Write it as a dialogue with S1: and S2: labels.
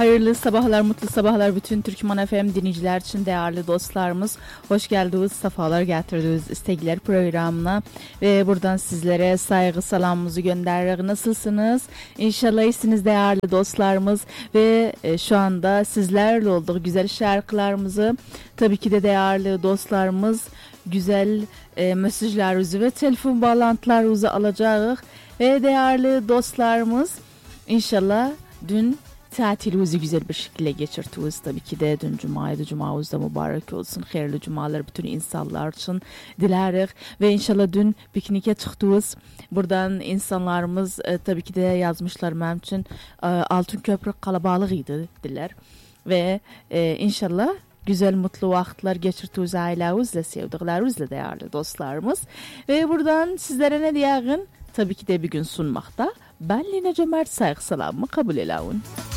S1: Hayırlı sabahlar, mutlu sabahlar bütün Türkmen FM dinleyiciler için değerli dostlarımız. Hoş geldiniz, sefalar getirdiniz İstekler programına ve buradan sizlere saygı salamımızı gönderirik. Nasılsınız? İnşallah iyisiniz değerli dostlarımız ve şu anda sizlerle olduk. Güzel şarkılarımızı tabii ki de değerli dostlarımız güzel mesajlarınızı ve telefon bağlantılarınızı alacağız ve değerli dostlarımız inşallah dün tatilimizi güzel bir şekilde geçirtiriz. Tabii ki de dün cumaydı. Cumamız da mübarek olsun. Hayırlı cumalar bütün insanlar için dilerik. Ve inşallah dün piknike çıktınız. Buradan insanlarımız tabii ki de yazmışlar benim için Altın Köprü kalabalığıydı diler. Ve inşallah güzel mutlu vakitler geçirtiriz ailemizle, sevdiklerimizle değerli dostlarımız. Ve buradan sizlere ne diyeyim? Tabii ki de bir gün sunmakta. Ben Lina Cömert saygı salamımı kabul edin.